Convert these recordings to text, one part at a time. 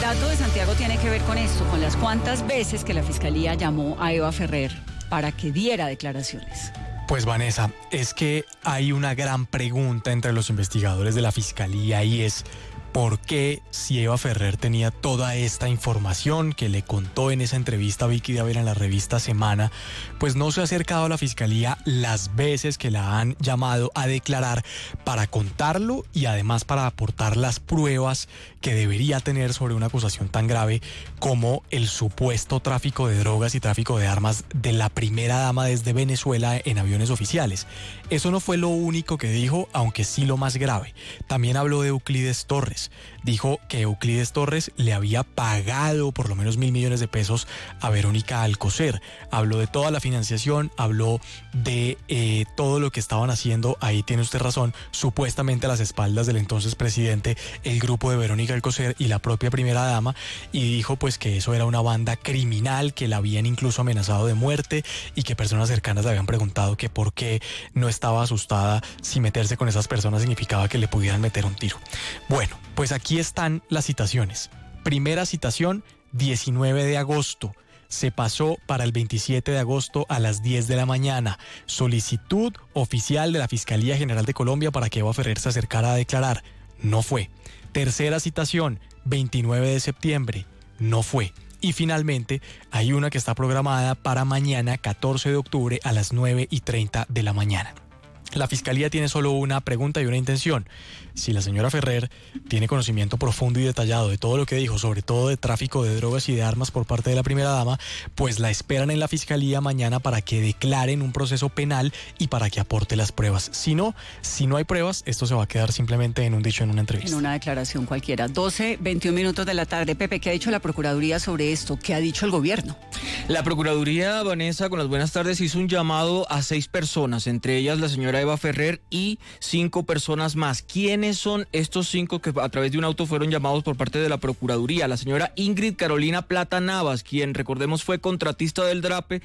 dato de Santiago tiene que ver con esto, con las cuantas veces que la Fiscalía llamó a Eva Ferrer para que diera declaraciones. Pues Vanessa, es que hay una gran pregunta entre los investigadores de la Fiscalía y es ¿por qué, si Eva Ferrer tenía toda esta información que le contó en esa entrevista a Vicky Dávila en la revista Semana, pues no se ha acercado a la Fiscalía las veces que la han llamado a declarar para contarlo y además para aportar las pruebas que debería tener sobre una acusación tan grave como el supuesto tráfico de drogas y tráfico de armas de la primera dama desde Venezuela en aviones oficiales? Eso no fue lo único que dijo, aunque sí lo más grave. También habló de Euclides Torres. Dijo que Euclides Torres le había pagado por lo menos 1.000 millones de pesos a Verónica Alcocer. Habló de toda la financiación, habló de todo lo que estaban haciendo, ahí tiene usted razón, supuestamente a las espaldas del entonces presidente, el grupo de Verónica Alcocer y la propia primera dama, y dijo pues que eso era una banda criminal, que la habían incluso amenazado de muerte y que personas cercanas le habían preguntado que por qué no estaba asustada si meterse con esas personas significaba que le pudieran meter un tiro. Bueno, pues aquí están las citaciones. Primera citación, 19 de agosto. Se pasó para el 27 de agosto a las 10 de la mañana. Solicitud oficial de la Fiscalía General de Colombia para que Eva Ferrer se acercara a declarar. No fue. Tercera citación, 29 de septiembre. No fue. Y finalmente hay una que está programada para mañana, 14 de octubre a las 9:30 de la mañana. La Fiscalía tiene solo una pregunta y una intención. Si la señora Ferrer tiene conocimiento profundo y detallado de todo lo que dijo, sobre todo de tráfico de drogas y de armas por parte de la primera dama, pues la esperan en la Fiscalía mañana para que declaren un proceso penal y para que aporte las pruebas. Si no hay pruebas, esto se va a quedar simplemente en un dicho, en una entrevista. En una declaración cualquiera. 12:21 de la tarde. Pepe, ¿qué ha dicho la Procuraduría sobre esto? ¿Qué ha dicho el gobierno? La Procuraduría, Vanessa, con las buenas tardes, hizo un llamado a 6 personas, entre ellas la señora Eva Ferrer y 5 personas más. ¿Quiénes son estos 5 que a través de un auto fueron llamados por parte de la Procuraduría? La señora Ingrid Carolina Plata Navas, quien recordemos fue contratista del DAPRE,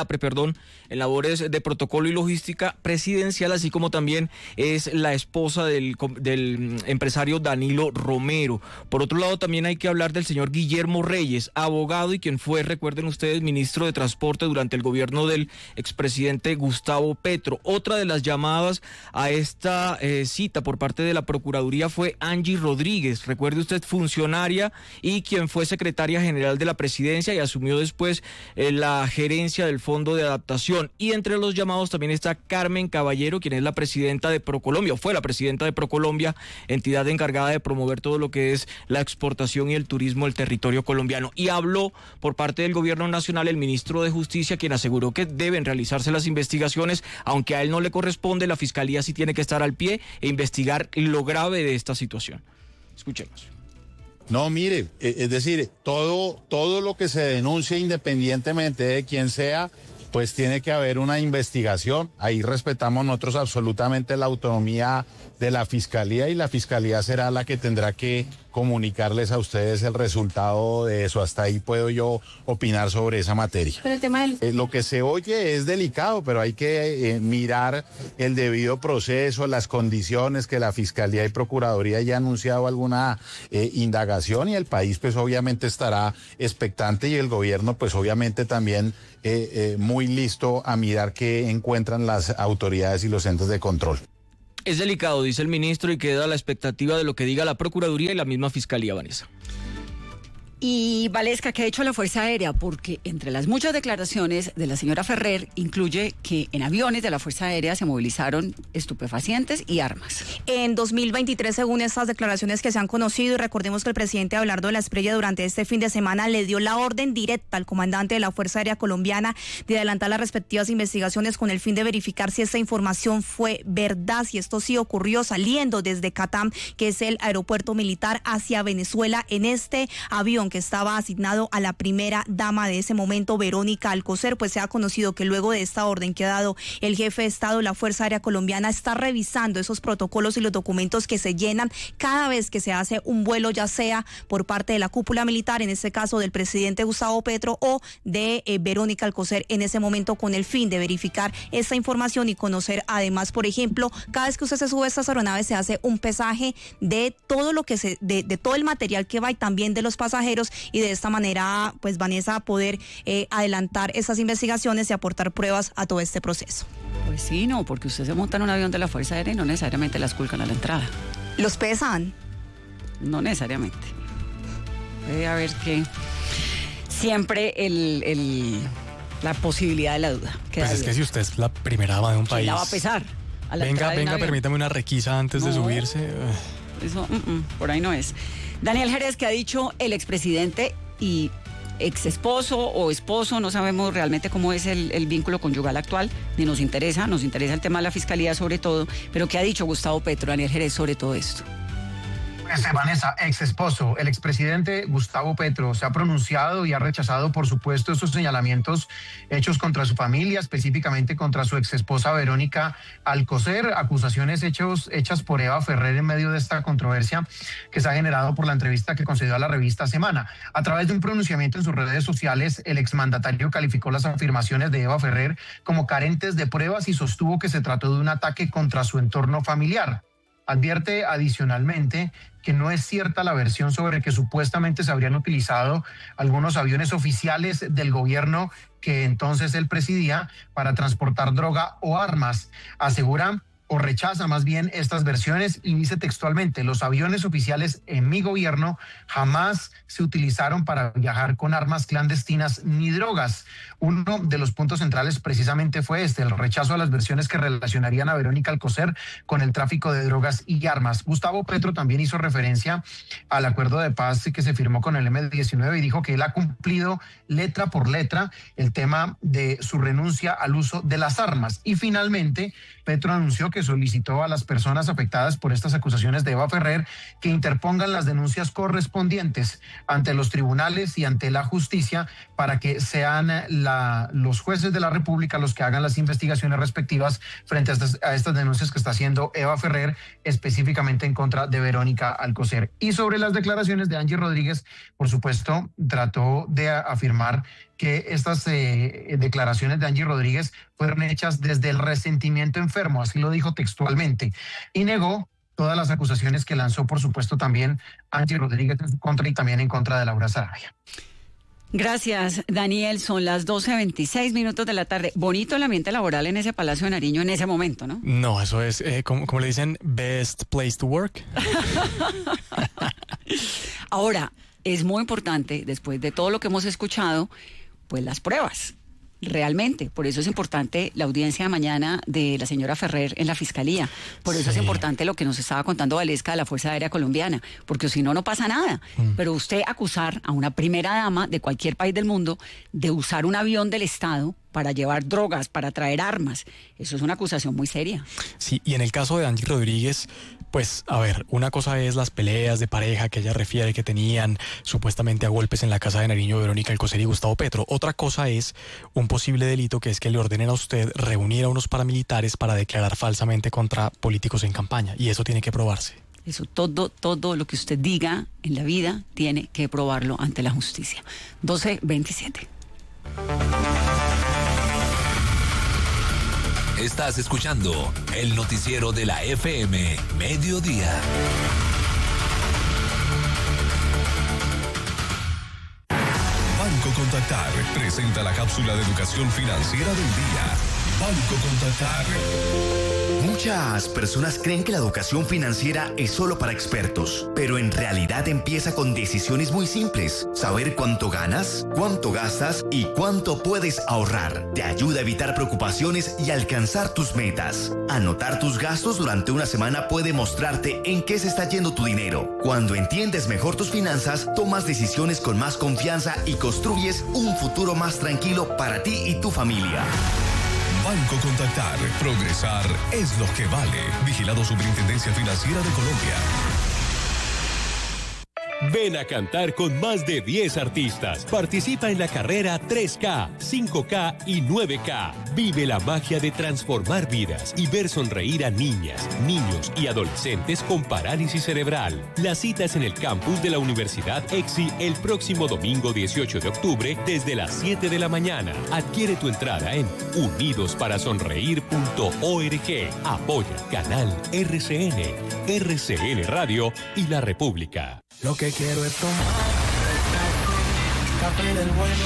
en labores de protocolo y logística presidencial, así como también es la esposa del empresario Danilo Romero. Por otro lado, también hay que hablar del señor Guillermo Reyes, abogado y quien fue, recuerden ustedes, ministro de Transporte durante el gobierno del expresidente Gustavo Petro. Otra de las llamadas a esta cita por parte de la Procuraduría fue Angie Rodríguez, recuerde usted, funcionaria y quien fue secretaria general de la presidencia y asumió después la gerencia del Fondo de Adaptación. Y entre los llamados también está Carmen Caballero, quien es la presidenta de Procolombia, o fue la presidenta de Procolombia, entidad encargada de promover todo lo que es la exportación y el turismo del territorio colombiano. Y habló por parte del gobierno nacional el ministro de Justicia, quien aseguró que deben realizarse las investigaciones, aunque a él no le corresponde, la Fiscalía sí tiene que estar al pie e investigar lo grave de esta situación. Escuchemos. No, mire, es decir, todo lo que se denuncie, independientemente de quién sea, pues tiene que haber una investigación. Ahí respetamos nosotros absolutamente la autonomía de la Fiscalía y la Fiscalía será la que tendrá que comunicarles a ustedes el resultado de eso. Hasta ahí puedo yo opinar sobre esa materia. Pero el tema del... Lo que se oye es delicado, pero hay que mirar el debido proceso, las condiciones, que la Fiscalía y Procuraduría ya han anunciado alguna indagación y el país pues obviamente estará expectante y el gobierno pues obviamente también muy listo a mirar qué encuentran las autoridades y los entes de control. Es delicado, dice el ministro, y queda a la expectativa de lo que diga la Procuraduría y la misma Fiscalía, Vanessa. Y Valesca, ¿qué ha hecho la Fuerza Aérea? Porque entre las muchas declaraciones de la señora Ferrer incluye que en aviones de la Fuerza Aérea se movilizaron estupefacientes y armas. En 2023, según estas declaraciones que se han conocido, y recordemos que el presidente Abelardo de la Espriella durante este fin de semana le dio la orden directa al comandante de la Fuerza Aérea Colombiana de adelantar las respectivas investigaciones con el fin de verificar si esta información fue verdad, si esto sí ocurrió saliendo desde Catam, que es el aeropuerto militar, hacia Venezuela en este avión que estaba asignado a la primera dama de ese momento, Verónica Alcocer. Pues se ha conocido que luego de esta orden que ha dado el jefe de Estado, la Fuerza Aérea Colombiana está revisando esos protocolos y los documentos que se llenan cada vez que se hace un vuelo, ya sea por parte de la cúpula militar, en este caso del presidente Gustavo Petro, o de Verónica Alcocer en ese momento, con el fin de verificar esta información y conocer además, por ejemplo, cada vez que usted se sube a estas aeronaves se hace un pesaje de todo lo que de todo el material que va y también de los pasajeros, pasajeros y de esta manera, pues Vanessa, poder adelantar esas investigaciones y aportar pruebas a todo este proceso. Pues sí, no, porque usted se monta en un avión de la Fuerza Aérea y no necesariamente las culcan a la entrada. ¿Los pesan? No necesariamente. Puede haber que siempre la posibilidad de la duda. Pues es que si usted es la primera dama de un país... la va a pesar. A la venga, avión. permítame una requisa antes de subirse. Eso, por ahí no es. Daniel Jerez, que ha dicho el expresidente y ex esposo o esposo, no sabemos realmente cómo es el vínculo conyugal actual, ni nos interesa el tema de la fiscalía sobre todo, pero ¿qué ha dicho Gustavo Petro, Daniel Jerez, sobre todo esto? Vanessa, ex esposo, el expresidente Gustavo Petro se ha pronunciado y ha rechazado, por supuesto, esos señalamientos hechos contra su familia, específicamente contra su ex esposa Verónica Alcocer, acusaciones hechas por Eva Ferrer en medio de esta controversia que se ha generado por la entrevista que concedió a la revista Semana. A través de un pronunciamiento en sus redes sociales, el exmandatario calificó las afirmaciones de Eva Ferrer como carentes de pruebas y sostuvo que se trató de un ataque contra su entorno familiar. Advierte adicionalmente que no es cierta la versión sobre que supuestamente se habrían utilizado algunos aviones oficiales del gobierno que entonces él presidía para transportar droga o armas. Asegura o rechaza más bien estas versiones y dice textualmente: los aviones oficiales en mi gobierno jamás se utilizaron para viajar con armas clandestinas ni drogas. Uno de los puntos centrales precisamente fue el rechazo a las versiones que relacionarían a Verónica Alcocer con el tráfico de drogas y armas. Gustavo Petro también hizo referencia al acuerdo de paz que se firmó con el M-19 y dijo que él ha cumplido letra por letra el tema de su renuncia al uso de las armas. Y finalmente, Petro anunció que solicitó a las personas afectadas por estas acusaciones de Eva Ferrer que interpongan las denuncias correspondientes ante los tribunales y ante la justicia para que sean los jueces de la República los que hagan las investigaciones respectivas frente a estas denuncias que está haciendo Eva Ferrer, específicamente en contra de Verónica Alcocer. Y sobre las declaraciones de Angie Rodríguez, por supuesto, trató de afirmar que estas declaraciones de Angie Rodríguez fueron hechas desde el resentimiento enfermo, así lo dijo textualmente, y negó todas las acusaciones que lanzó, por supuesto, también Angie Rodríguez en su contra y también en contra de Laura Sarabia. Gracias, Daniel. Son las 12:26 de la tarde. Bonito el ambiente laboral en ese Palacio de Nariño en ese momento, ¿no? No, eso es, como le dicen, best place to work. Ahora, es muy importante, después de todo lo que hemos escuchado, pues las pruebas. Realmente, por eso es importante la audiencia de mañana de la señora Ferrer en la Fiscalía. Por eso es importante lo que nos estaba contando Valesca de la Fuerza Aérea Colombiana, porque si no, no pasa nada. Pero usted acusar a una primera dama de cualquier país del mundo de usar un avión del Estado para llevar drogas, para traer armas, eso es una acusación muy seria. Sí, y en el caso de Angie Rodríguez, pues, a ver, una cosa es las peleas de pareja que ella refiere que tenían supuestamente a golpes en la casa de Nariño, Verónica Alcocer y Gustavo Petro. Otra cosa es un posible delito que es que le ordenen a usted reunir a unos paramilitares para declarar falsamente contra políticos en campaña, y eso tiene que probarse. Eso, todo lo que usted diga en la vida tiene que probarlo ante la justicia. 12:27. Estás escuchando el noticiero de la FM Mediodía. Banco Contactar presenta la cápsula de educación financiera del día. Banco Contactar. Muchas personas creen que la educación financiera es solo para expertos, pero en realidad empieza con decisiones muy simples. Saber cuánto ganas, cuánto gastas y cuánto puedes ahorrar. Te ayuda a evitar preocupaciones y alcanzar tus metas. Anotar tus gastos durante una semana puede mostrarte en qué se está yendo tu dinero. Cuando entiendes mejor tus finanzas, tomas decisiones con más confianza y construyes un futuro más tranquilo para ti y tu familia. Banco Contactar. Progresar es lo que vale. Vigilado Superintendencia Financiera de Colombia. Ven a cantar con más de 10 artistas. Participa en la carrera 3K, 5K y 9K. Vive la magia de transformar vidas y ver sonreír a niñas, niños y adolescentes con parálisis cerebral. La cita es en el campus de la Universidad EXI el próximo domingo 18 de octubre desde las 7 de la mañana. Adquiere tu entrada en unidosparasonreír.org. Apoya Canal RCN, RCN Radio y La República. Lo que quiero es tomar escape del vuelo.